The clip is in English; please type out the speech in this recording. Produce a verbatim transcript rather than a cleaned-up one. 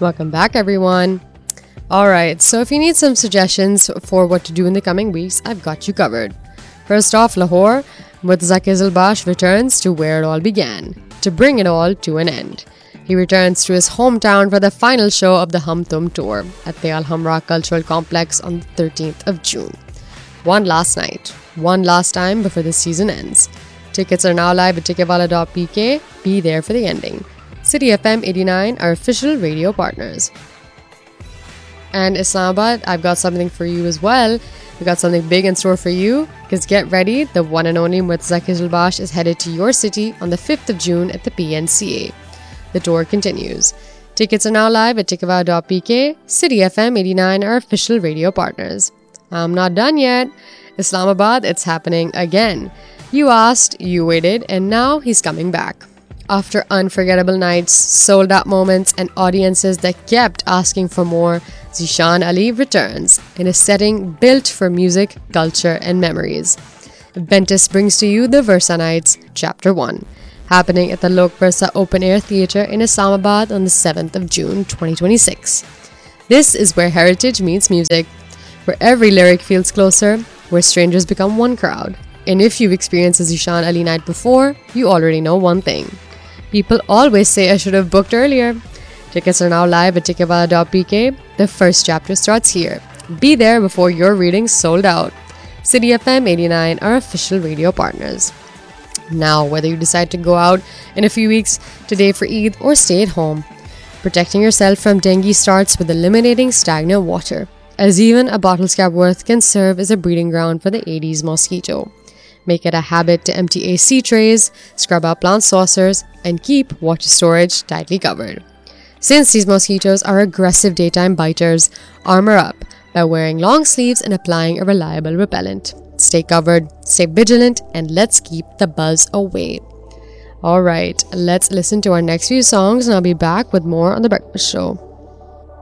Welcome back, everyone. Alright, so if you need some suggestions for what to do in the coming weeks, I've got you covered. First off, Lahore, Murtaza Qizilbash returns to where it all began, to bring it all to an end. He returns to his hometown for the final show of the Hum Tum tour at the Al Hamra Cultural Complex on the thirteenth of June. One last night, one last time before the season ends. Tickets are now live at ticketwala dot p k. Be there for the ending. City F M eighty-nine, our official radio partners. And Islamabad, I've got something for you as well. We've got something big in store for you, because get ready, the one and only Murtaza Qizilbash is headed to your city on the fifth of June at the P N C A. The tour continues. Tickets are now live at ticketwala dot p k. City F M eighty-nine, our official radio partners. I'm not done yet. Islamabad, it's happening again. You asked, you waited, and now he's coming back. After unforgettable nights, sold-out moments, and audiences that kept asking for more, Zishan Ali returns in a setting built for music, culture, and memories. Ventus brings to you the Versa Nights, Chapter one, happening at the Lok Versa Open Air Theatre in Islamabad on the seventh of June twenty twenty-six. This is where heritage meets music, where every lyric feels closer, where strangers become one crowd. And if you've experienced a Zishan Ali night before, you already know one thing. People always say I should have booked earlier. Tickets are now live at ticketwala dot p k. The first chapter starts here. Be there before your readings sold out. City F M eighty-nine, our official radio partners. Now, whether you decide to go out in a few weeks today for Eid or stay at home, protecting yourself from dengue starts with eliminating stagnant water, as even a bottle's cap worth can serve as a breeding ground for the Aedes mosquito. Make it a habit to empty A C trays, scrub out plant saucers, and keep water storage tightly covered. Since these mosquitoes are aggressive daytime biters, armor up by wearing long sleeves and applying a reliable repellent. Stay covered, stay vigilant, and let's keep the buzz away. Alright, let's listen to our next few songs and I'll be back with more on The Breakfast Show.